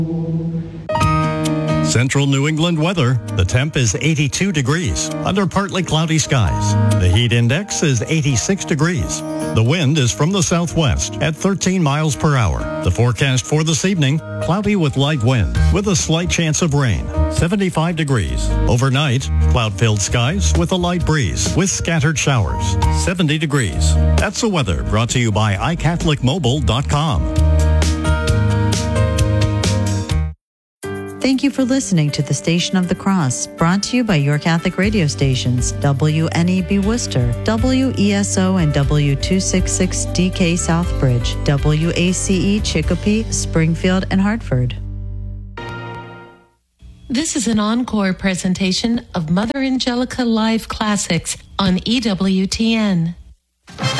Central New England weather. The temp is 82 degrees under partly cloudy skies. The heat index is 86 degrees. The wind is from the southwest at 13 miles per hour. The forecast for this evening, cloudy with light wind with a slight chance of rain. 75 degrees. Overnight, cloud-filled skies with a light breeze with scattered showers. 70 degrees. That's the weather brought to you by iCatholicMobile.com. Thank you for listening to the Station of the Cross, brought to you by your Catholic radio stations, WNEB Worcester, WESO and W266DK Southbridge, WACE Chicopee, Springfield, and Hartford. This is an encore presentation of Mother Angelica Live Classics on EWTN.